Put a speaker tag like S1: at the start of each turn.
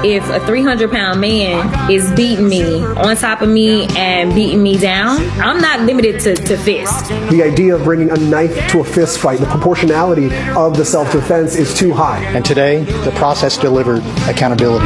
S1: if a 300-pound man is beating me on top of me and beating me down, I'm not limited to fist.
S2: The idea of bringing a knife to a fist fight, the proportionality of the self-defense is too high.
S3: And today, the process delivered accountability.